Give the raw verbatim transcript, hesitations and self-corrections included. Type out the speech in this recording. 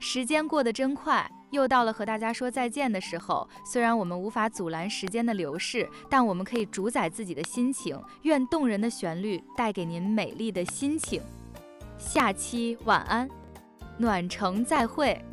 时间过得真快，又到了和大家说再见的时候。虽然我们无法阻拦时间的流逝，但我们可以主宰自己的心情。愿动人的旋律带给您美丽的心情。下期晚安，暖城再会。